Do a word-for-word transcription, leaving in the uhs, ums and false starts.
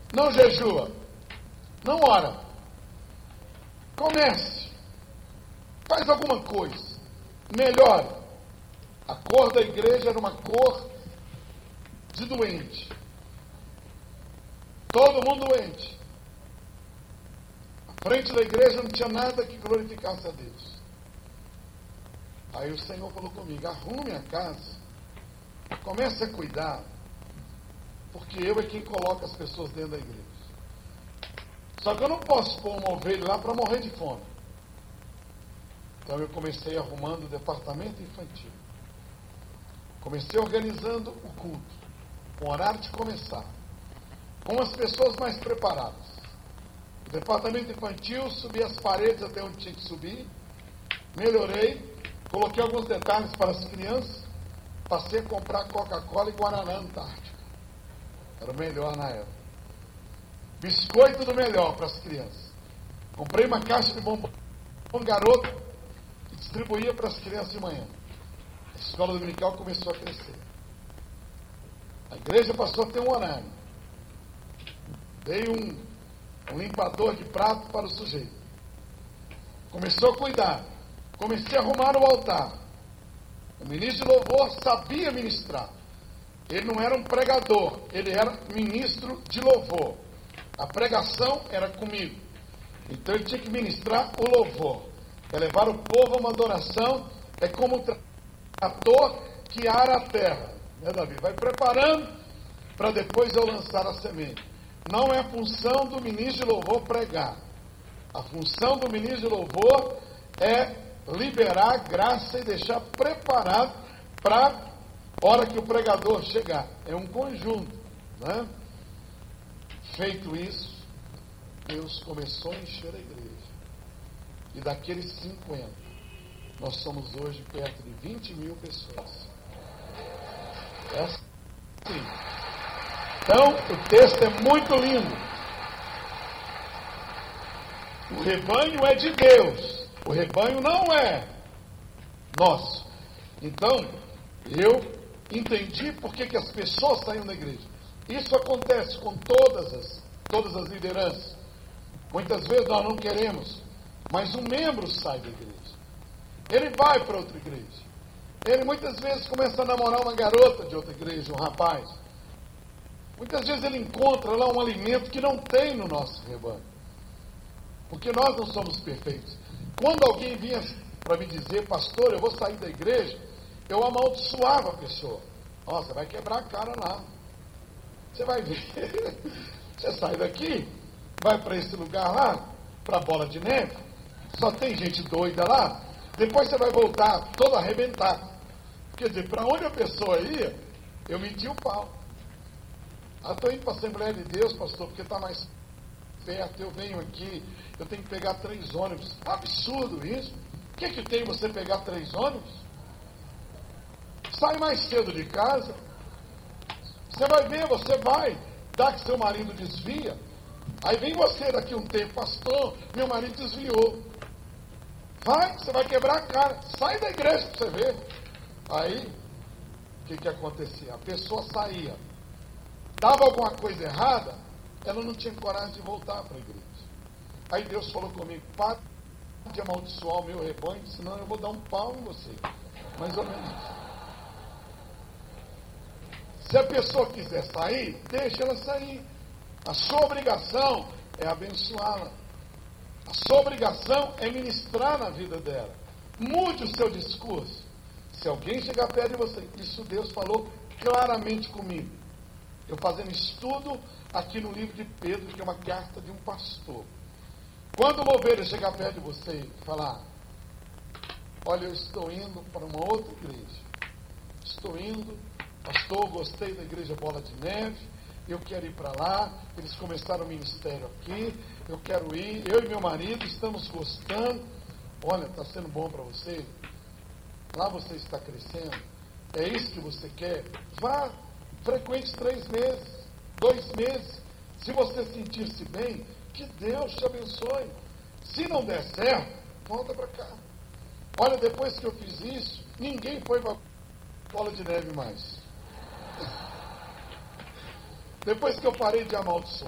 não jejua, não ora. Comece, faz alguma coisa, melhore. A cor da igreja era uma cor de doente. Todo mundo doente. À frente da igreja não tinha nada que glorificasse a Deus. Aí o Senhor falou comigo: arrume a casa, comece a cuidar, porque eu é quem coloca as pessoas dentro da igreja. Só que eu não posso pôr uma ovelha lá para morrer de fome. Então eu comecei arrumando o departamento infantil. Comecei organizando o culto, com o horário de começar, com as pessoas mais preparadas. O departamento infantil, subi as paredes até onde tinha que subir, melhorei, coloquei alguns detalhes para as crianças, passei a comprar Coca-Cola e Guaraná Antártica. Era o melhor na época. Biscoito do melhor para as crianças. Comprei uma caixa de bombom garoto e distribuía para as crianças de manhã. A escola dominical começou a crescer. A igreja passou a ter um horário. Dei um, um limpador de prato para o sujeito. Começou a cuidar. Comecei a arrumar o altar. O ministro de louvor sabia ministrar. Ele não era um pregador, ele era ministro de louvor. A pregação era comigo. Então ele tinha que ministrar o louvor. É levar o povo a uma adoração. É como um trator que ara a terra. Né, Davi? Vai preparando para depois eu lançar a semente. Não é a função do ministro de louvor pregar. A função do ministro de louvor é liberar graça e deixar preparado para a hora que o pregador chegar. É um conjunto, né? Feito isso, Deus começou a encher a igreja. E daqueles cinquenta, nós somos hoje perto de vinte mil pessoas. É assim. Então, o texto é muito lindo. O rebanho é de Deus. O rebanho não é nosso. Então, eu entendi por que, que as pessoas saíram da igreja. Isso acontece com todas as, todas as lideranças. Muitas vezes nós não queremos, mas um membro sai da igreja. Ele vai para outra igreja. Ele muitas vezes começa a namorar uma garota de outra igreja, um rapaz. Muitas vezes ele encontra lá um alimento que não tem no nosso rebanho. Porque nós não somos perfeitos. Quando alguém vinha para me dizer: pastor, eu vou sair da igreja, eu amaldiçoava a pessoa. Ó, você vai quebrar a cara lá. Você vai ver. Você sai daqui, vai para esse lugar lá, para a Bola de Neve, só tem gente doida lá, depois você vai voltar todo arrebentado. Quer dizer, para onde a pessoa ia, eu meti o pau. Ah, estou indo para a Assembleia de Deus, pastor, porque está mais perto, eu venho aqui, eu tenho que pegar três ônibus. Absurdo isso. O que, que tem você pegar três ônibus? Sai mais cedo de casa. Você vai ver, você vai, dá que seu marido desvia. Aí vem você daqui um tempo: pastor, meu marido desviou. Vai, você vai quebrar a cara. Sai da igreja para você ver. Aí, o que, que acontecia? A pessoa saía, dava alguma coisa errada, ela não tinha coragem de voltar para a igreja. Aí Deus falou comigo: para de amaldiçoar o meu rebanho, senão eu vou dar um pau em você. Mais ou menos isso. Se a pessoa quiser sair, deixa ela sair. A sua obrigação é abençoá-la. A sua obrigação é ministrar na vida dela. Mude o seu discurso. Se alguém chegar perto de você, isso Deus falou claramente comigo. Eu fazendo estudo aqui no livro de Pedro, que é uma carta de um pastor. Quando uma ovelha chegar perto de você e falar: olha, eu estou indo para uma outra igreja. Estou indo, pastor, gostei da igreja Bola de Neve, eu quero ir para lá, eles começaram o ministério aqui, eu quero ir, eu e meu marido estamos gostando. Olha, está sendo bom para você, lá você está crescendo, é isso que você quer? Vá, frequente três meses, dois meses, se você sentir-se bem, que Deus te abençoe. Se não der certo, volta para cá. Olha, depois que eu fiz isso, ninguém foi para Bola de Neve mais. Depois que eu parei de amaldiçoar,